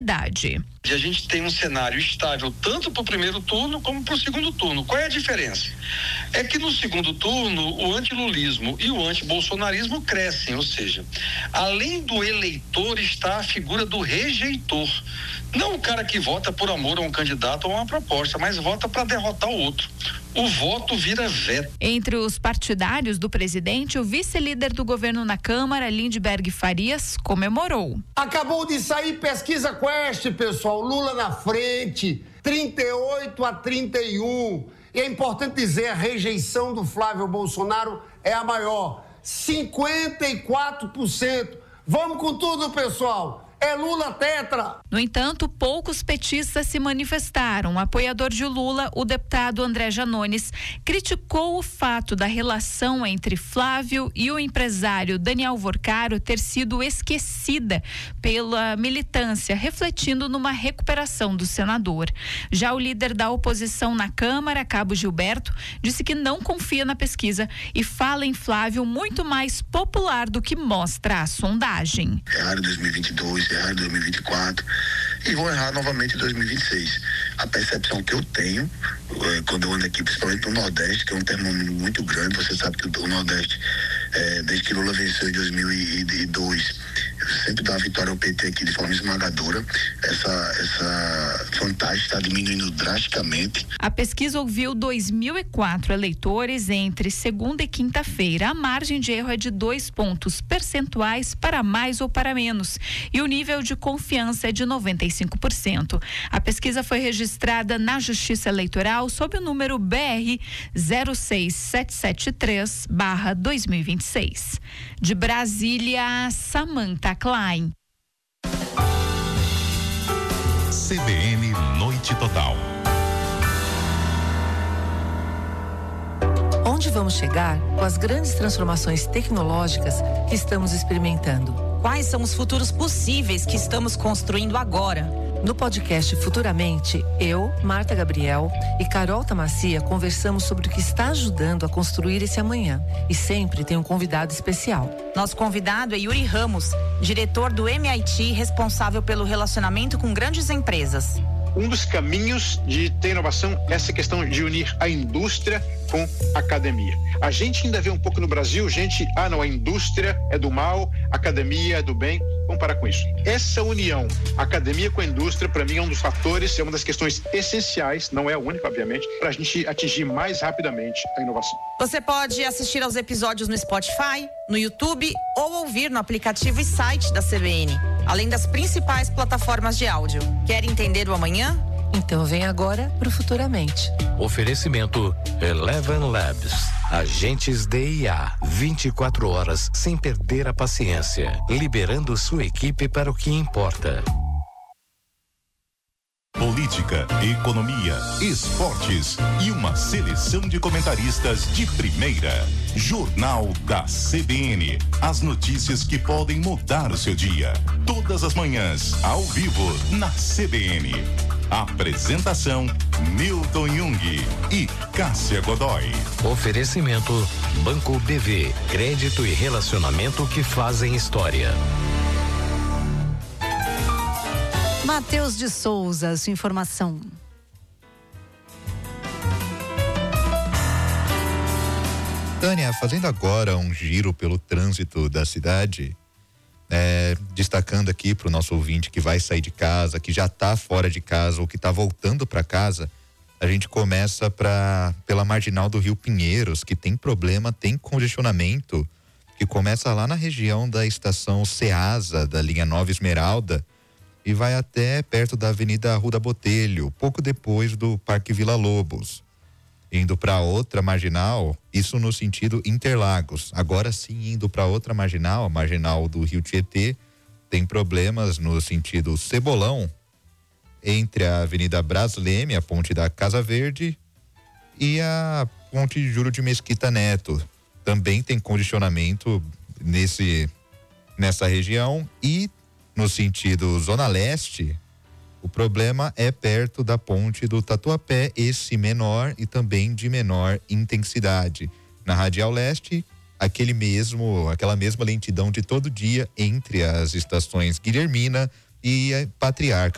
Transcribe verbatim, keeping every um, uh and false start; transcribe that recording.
A gente tem um cenário estável tanto para o primeiro turno como para o segundo turno. Qual é a diferença? É que no segundo turno o antilulismo e o antibolsonarismo crescem, ou seja, além do eleitor está a figura do rejeitor. Não o cara que vota por amor a um candidato ou a uma proposta, mas vota para derrotar o outro. O voto vira veto. Entre os partidários do presidente, o vice-líder do governo na Câmara, Lindbergh Farias, comemorou. Acabou de sair pesquisa Quest, pessoal. Lula na frente, trinta e oito a trinta e um. E é importante dizer, a rejeição do Flávio Bolsonaro é a maior, cinquenta e quatro por cento. Vamos com tudo, pessoal. É Lula tetra. No entanto, poucos petistas se manifestaram. O apoiador de Lula, o deputado André Janones, criticou o fato da relação entre Flávio e o empresário Daniel Vorcaro ter sido esquecida pela militância, refletindo numa recuperação do senador. Já o líder da oposição na Câmara, Cabo Gilberto, disse que não confia na pesquisa e fala em Flávio muito mais popular do que mostra a sondagem. Erraram em dois mil e vinte e dois, errar em dois mil e vinte e quatro e vão errar novamente em dois mil e vinte e seis. A percepção que eu tenho, é, quando eu ando aqui, principalmente no Nordeste, que é um termômetro muito grande, você sabe que o Nordeste, é, desde que Lula venceu em dois mil e dois, sempre dá uma vitória ao P T aqui de forma esmagadora. Essa, essa vantagem está diminuindo drasticamente. A pesquisa ouviu dois mil e quatro eleitores entre segunda e quinta-feira. A margem de erro é de dois pontos percentuais para mais ou para menos. E o nível de confiança é de noventa e cinco por cento. A pesquisa foi registrada na Justiça Eleitoral sob o número B R zero seis sete sete três barra dois mil e vinte e seis. De Brasília, Samantha Klein. C B N Noite Total. Onde vamos chegar com as grandes transformações tecnológicas que estamos experimentando? Quais são os futuros possíveis que estamos construindo agora? No podcast Futuramente, eu, Marta Gabriel e Carol Tamacia conversamos sobre o que está ajudando a construir esse amanhã. E sempre tem um convidado especial. Nosso convidado é Yuri Ramos, diretor do M I T, responsável pelo relacionamento com grandes empresas. Um dos caminhos de ter inovação é essa questão de unir a indústria com a academia. A gente ainda vê um pouco no Brasil, gente, ah não, a indústria é do mal, a academia é do bem. Vamos parar com isso. Essa união, academia com a indústria, para mim é um dos fatores, é uma das questões essenciais, não é a única, obviamente, para a gente atingir mais rapidamente a inovação. Você pode assistir aos episódios no Spotify, no YouTube ou ouvir no aplicativo e site da C B N, além das principais plataformas de áudio. Quer entender o amanhã? Então vem agora pro Futuramente. Oferecimento Eleven Labs. Agentes D I A, vinte e quatro horas sem perder a paciência, liberando sua equipe para o que importa. Política, economia, esportes e uma seleção de comentaristas de primeira. Jornal da C B N. As notícias que podem mudar o seu dia. Todas as manhãs, ao vivo, na C B N. Apresentação: Milton Jung e Cássia Godoy. Oferecimento: Banco B V. Crédito e relacionamento que fazem história. Matheus de Souza, sua informação. Tânia, fazendo agora um giro pelo trânsito da cidade, é, destacando aqui para o nosso ouvinte que vai sair de casa, que já está fora de casa ou que está voltando para casa, a gente começa pra, pela marginal do Rio Pinheiros, que tem problema, tem congestionamento, que começa lá na região da estação Ceasa, da linha Nova Esmeralda, e vai até perto da Avenida Arruda Botelho, pouco depois do Parque Vila Lobos. Indo para outra marginal, isso no sentido Interlagos. Agora sim, indo para outra marginal, a marginal do Rio Tietê, tem problemas no sentido Cebolão, entre a Avenida Brasleme, a ponte da Casa Verde, e a ponte Júlio de Mesquita Neto. Também tem congestionamento nesse, nessa região. E no sentido Zona Leste, o problema é perto da ponte do Tatuapé, esse menor e também de menor intensidade. Na Radial Leste, aquele mesmo, aquela mesma lentidão de todo dia entre as estações Guilhermina e Patriarca.